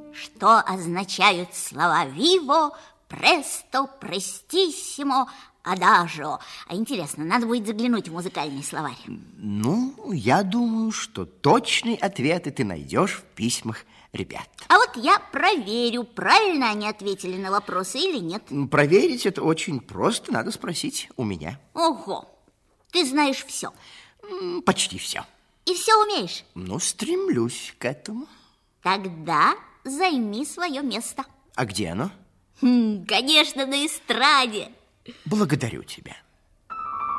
Что означают слова «vivo», «presto», «prestissimo», «adagio»? А интересно, надо будет заглянуть в музыкальный словарь. Ну, я думаю, что точные ответы ты найдешь в письмах ребят. А вот я проверю, правильно они ответили на вопросы или нет. Проверить это очень просто, надо спросить у меня. Ого, ты знаешь все. Почти все. И все умеешь? Ну, стремлюсь к этому. Тогда займи свое место. А где оно? Конечно, на эстраде. Благодарю тебя.